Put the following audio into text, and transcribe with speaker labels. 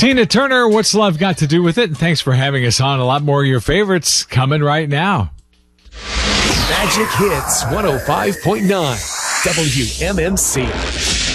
Speaker 1: Tina Turner, What's Love Got to Do with It? And thanks for having us on. A lot more of your favorites coming right now.
Speaker 2: Magic Hits 105.9 WMMC.